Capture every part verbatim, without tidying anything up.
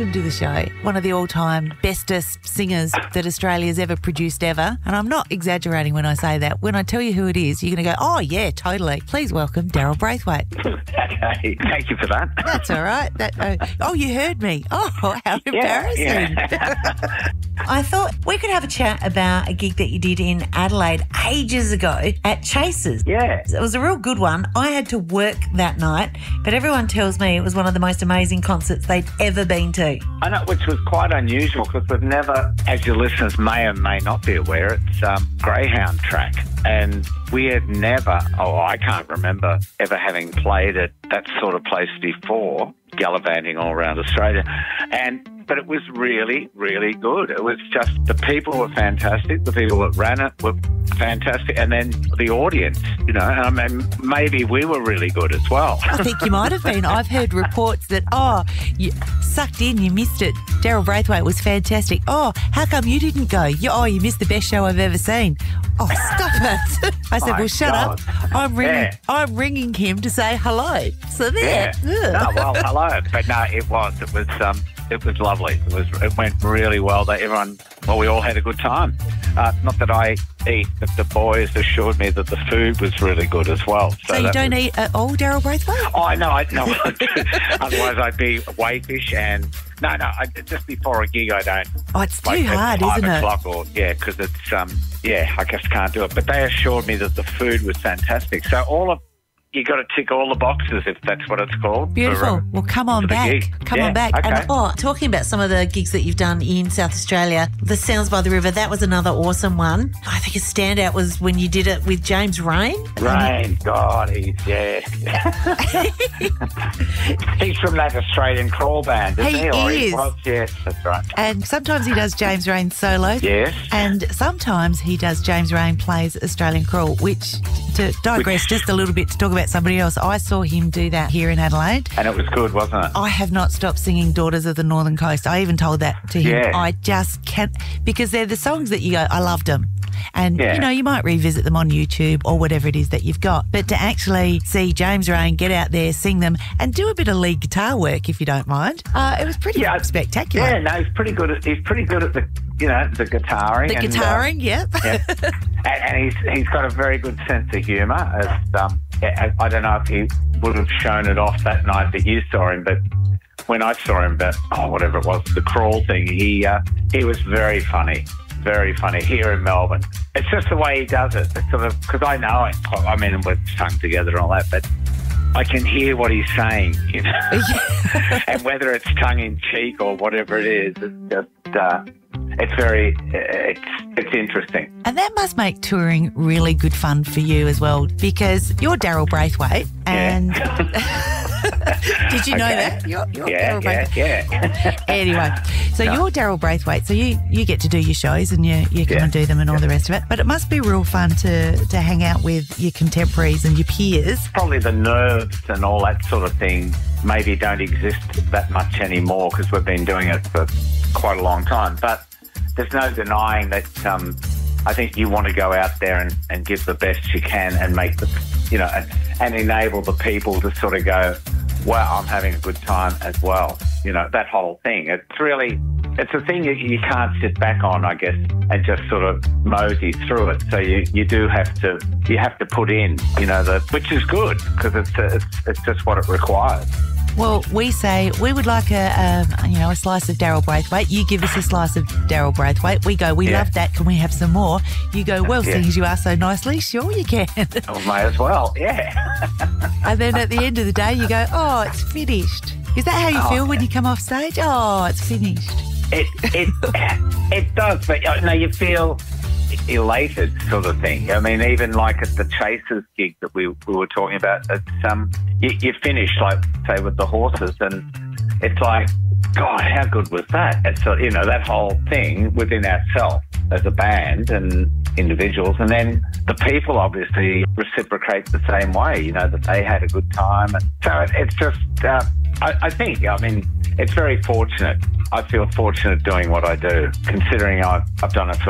welcome to the show one of the all-time bestest singers that Australia's ever produced ever. And I'm not exaggerating when I say that. When I tell you who it is, you're going to go, oh, yeah, totally. Please welcome Daryl Braithwaite. Okay, thank you for that. That's all right. That, uh, oh, you heard me. Oh, how embarrassing. Yeah, yeah. I thought we could have a chat about a gig that you did in Adelaide ages ago at Chasers. Yeah. It was a real good one. I had to work that night, but everyone tells me it was one of the most amazing concerts they'd ever been to. I know, which was quite unusual because we've never, as your listeners may or may not be aware, it's um, Greyhound track. And we had never, oh, I can't remember ever having played at that sort of place before, gallivanting all around Australia. And but it was really, really good. It was just, the people were fantastic. The people that ran it were fantastic. And then the audience, you know, and I mean, maybe we were really good as well. I think you might have been. I've heard reports that, oh, you sucked in, you missed it. Daryl Braithwaite was fantastic. Oh, how come you didn't go? You, oh, you missed the best show I've ever seen. Oh, stop it. I said, My well, shut God. up. I'm ringing, Yeah. I'm ringing him to say hello. So there. Yeah. Ugh. No, well, hello. But no, it was. It was um, it was lovely. It was. It went really well. They, everyone, well, we all had a good time. Uh, not that I eat, but the boys assured me that the food was really good as well. So, you that don't was, eat at all, Daryl Braithwaite? Oh, I know. I know. Otherwise, I'd be wayfish and no, no. I, just before a gig, I don't. Oh, it's too like, at hard, five isn't it? o'clock or yeah, because it's um, yeah, I just can't do it. But they assured me that the food was fantastic. So all of you got to tick all the boxes if that's what it's called. Beautiful. For, uh, well, come on for the back. gig. Come Yeah, on back. okay. And Oh, talking about some of the gigs that you've done in South Australia, the Sounds by the River, that was another awesome one. I think a standout was when you did it with James Rain. Rain, God, he's, yeah. He's from that Australian crawl band, isn't He he? Or is. was, yes, that's right. And sometimes he does James Rain solo. Yes. And sometimes he does James Rain plays Australian Crawl, which, to digress Which- just a little bit to talk about somebody else, I saw him do that here in Adelaide. And it was good, wasn't it? I have not stopped singing Daughters of the Northern Coast. I even told that to him. Yeah. I just can't, because they're the songs that you go, I loved them. And, Yeah. you know, you might revisit them on YouTube or whatever it is that you've got. But to actually see James Rain get out there, sing them, and do a bit of lead guitar work, if you don't mind, uh, it was pretty Yeah, spectacular. Yeah, no, he's pretty good at, he's pretty good at the, you know, the guitaring. The and, uh, guitaring, yep. yeah. and, and he's he's got a very good sense of humour. As um, I, I don't know if he would have shown it off that night that you saw him, but when I saw him, but oh, whatever it was, the crawl thing, he uh, he was very funny, very funny here in Melbourne. It's just the way he does it. It's sort of because I know him. I mean, we've sung together and all that, but I can hear what he's saying, you know. And whether it's tongue in cheek or whatever it is, it's just. Uh, It's very, it's it's interesting. And that must make touring really good fun for you as well, because you're Daryl Braithwaite, and did you know Okay. that? You're, you're Yeah, Daryl yeah, Braithwaite. yeah. Anyway, so No. you're Daryl Braithwaite, so you, you get to do your shows and you, you come Yeah. and do them and all the rest of it. But it must be real fun to, to hang out with your contemporaries and your peers. Probably the nerves and all that sort of thing maybe don't exist that much anymore because we've been doing it for quite a long time. But there's no denying that um, I think you want to go out there and, and give the best you can and make the, you know, and, and enable the people to sort of go, wow, I'm having a good time as well. You know, that whole thing. It's really, it's a thing that you can't sit back on, I guess, and just sort of mosey through it. So you, you do have to, you have to put in, you know, the, which is good because it's, it's, it's just what it requires. Well, we say we would like a, a you know, a slice of Daryl Braithwaite. You give us a slice of Daryl Braithwaite. We go, we Yeah. love that. Can we have some more? You go, well, Yeah. seeing as you ask so nicely, sure you can. Well, may as well, yeah. And then at the end of the day, you go, oh, it's finished. Is that how you Oh, feel when you come off stage? Oh, it's finished. It it it does, but you know, you feel elated, sort of thing. I mean, even like at the Chasers gig that we, we were talking about, it's um, you, you finish like say with the horses, and it's like, God, how good was that? It's uh, you know, that whole thing within ourselves as a band and individuals, and then the people obviously reciprocate the same way. You know, that they had a good time, and so it, it's just. Uh, I, I think, I mean, it's very fortunate. I feel fortunate doing what I do, considering I've, I've done it for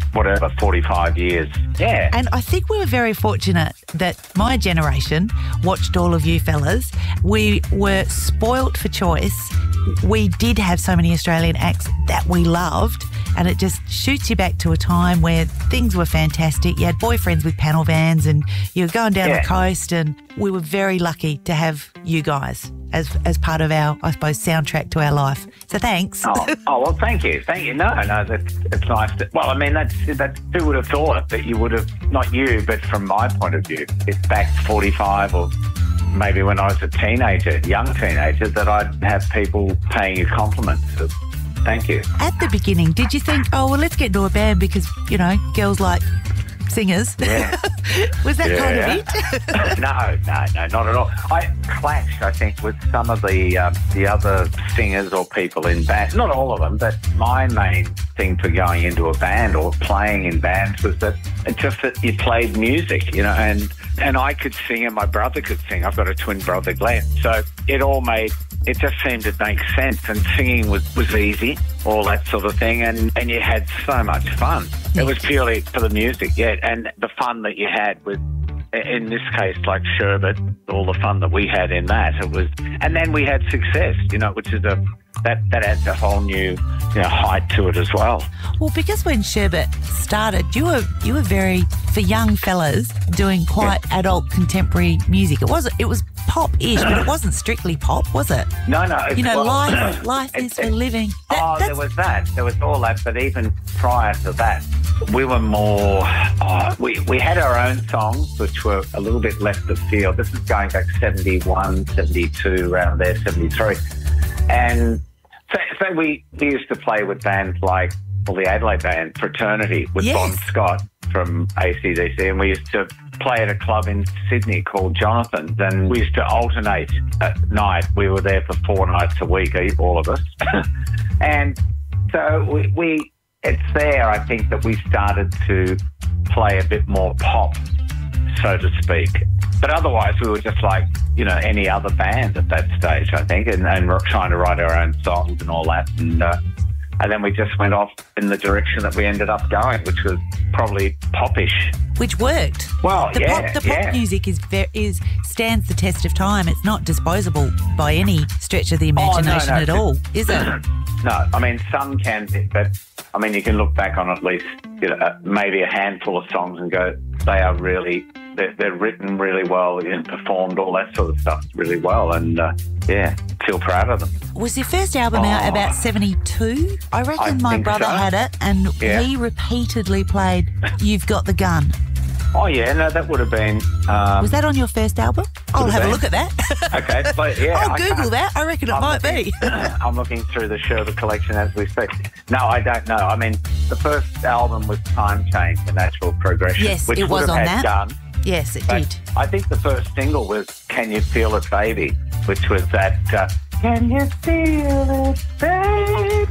whatever, forty-five years. Yeah. And I think we were very fortunate that my generation watched all of you fellas. We were spoilt for choice. We did have so many Australian acts that we loved, and it just shoots you back to a time where things were fantastic. You had boyfriends with panel vans and you were going down Yeah. the coast, and we were very lucky to have you guys as as part of our, I suppose, soundtrack to our life. So thanks. Oh, oh well, thank you, thank you. No, no, that's it's nice. To, well, I mean, that's that's who would have thought that you would have, not you, but from my point of view, it's back forty-five or maybe when I was a teenager, young teenager, that I'd have people paying you compliments. So, thank you. At the beginning, did you think, oh, well, let's get into a band because, you know, girls like singers? Yeah. Was that Yeah. kind of it? no, no, no, not at all. I clashed, I think, with some of the um, the other singers or people in bands. Not all of them, but my main thing for going into a band or playing in bands was that it's just that you played music, you know, and and I could sing and my brother could sing. I've got a twin brother, Glenn. So it all made, it just seemed to make sense, and singing was, was easy, all that sort of thing, and, and you had so much fun. It was purely for the music, yeah, and the fun that you had with, in this case, like Sherbet, all the fun that we had in that, it was, and then we had success, you know, which is a, that, that adds a whole new, you know, height to it as well. Well, because when Sherbet started, you were you were very, for young fellas, doing quite Yeah. adult contemporary music. It wasn't, it was pop-ish, but it wasn't strictly pop, was it? No, no. You know, well, life, life it- is for it- living. That- oh, there that's- was that. There was all that. But even prior to that, we were more, oh, we, we had our own songs, which were a little bit left of field. This is going back seventy-one, seventy-two, around there, seventy-three. And so, so we, we used to play with bands like, well, the Adelaide band, Fraternity, with Yes. Bon Scott from A C D C. And we used to play at a club in Sydney called Jonathan's, and we used to alternate at night. We were there for four nights a week, all of us. And so we, we, it's there, I think, that we started to play a bit more pop, so to speak. But otherwise, we were just like, you know, any other band at that stage, I think, and, and we're trying to write our own songs and all that. And, uh, and then we just went off in the direction that we ended up going, which was probably popish. Which worked. Well, The yeah, pop, the yeah. pop music is ver- is stands the test of time. It's not disposable by any stretch of the Oh, no, imagination no, at all, is it? No, I mean, some can be, but I mean, you can look back on at least, you know, uh, maybe a handful of songs and go, they are really, they're, they're written really well and performed, all that sort of stuff really well. And uh, yeah, feel proud of them. Was your first album out Oh. about seventy-two? I reckon I my think brother so. had it, and Yeah. he repeatedly played You've Got the Gun. Oh, yeah, no, that would have been. Um, Was that on your first album? I'll Could have have a look at that. okay, but yeah. I'll I Google can't- that. I reckon it I'm might looking, be. I'm looking through the Sherbet collection as we speak. No, I don't know. I mean, the first album was Time Change, The Natural Progression, Yes, which it would was have on had that. Gun. Yes, it But did. I think the first single was Can You Feel It, Baby, which was that, uh, Can You Feel It, Baby?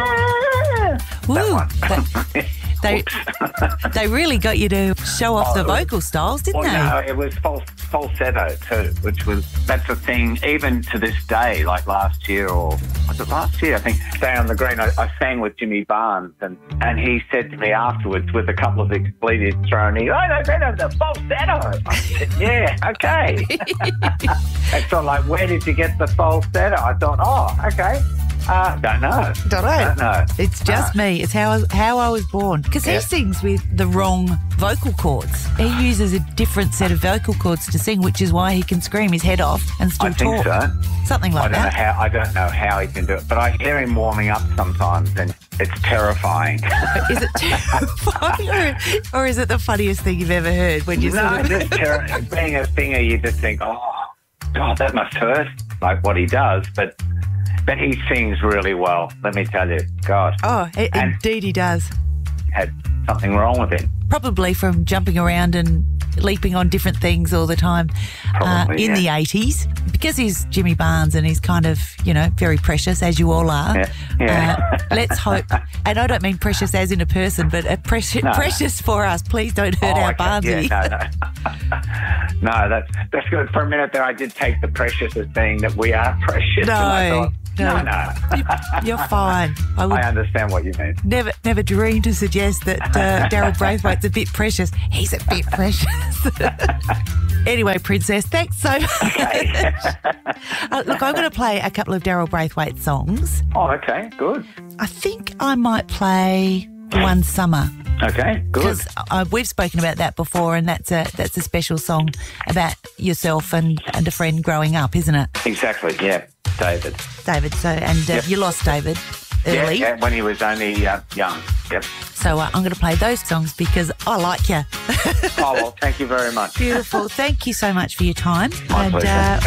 Woo. That one. But they, they really got you to show off Oh, the it was- vocal styles, didn't Well, they? no, it was fal- falsetto too, which was, that's the thing, even to this day, like last year or, was it last year? I think, Stay on the Green, I, I sang with Jimmy Barnes, and, and he said to me afterwards, with a couple of expletives thrown in, oh, no, no, the falsetto. I said, yeah, okay. It's sort of like, where did you get the falsetto? I thought, oh, okay. Uh, don't know. Don't know. Don't know. It's just me. It's how I, how I was born. Because Yeah. he sings with the wrong vocal cords. He uses a different set of vocal cords to sing, which is why he can scream his head off and still I think talk. so. Something I like don't know that. how I don't know how he can do it, but I hear him warming up sometimes, and it's terrifying. Is it terrifying, or, or is it the funniest thing you've ever heard when you no, sort of... just ter- being a singer, you just think, oh, God, that must hurt, like what he does, but but he sings really well. Let me tell you, God, Oh, i- And- indeed he does. had something wrong with him. Probably from jumping around and leaping on different things all the time Probably, uh, in yeah. the eighties. Because he's Jimmy Barnes and he's kind of, you know, very precious, as you all are. Yeah, yeah. Uh, let's hope, and I don't mean precious as in a person, but a precious, No. precious for us. Please don't hurt Oh, our okay. Barnesy. Yeah, no, no. no, that's that's good. For a minute there, I did take the precious as being that we are precious. No. And I thought, No, no. You're fine. I would I understand what you mean. never never dream to suggest that uh, Daryl Braithwaite's a bit precious. He's a bit precious. Anyway, Princess, thanks so much. Okay. uh, look, I'm going to play a couple of Daryl Braithwaite songs. Oh, okay, good. I think I might play One Summer. Okay, good. Because uh, we've spoken about that before, and that's a that's a special song about yourself and, and a friend growing up, isn't it, Exactly, yeah, David. David? So, and uh, Yep. you lost David early. Yeah, yeah, when he was only uh, young. Yep. So uh, I'm going to play those songs because I like you. Oh, well, thank you very much. Beautiful. Thank you so much for your time. My and pleasure. Uh,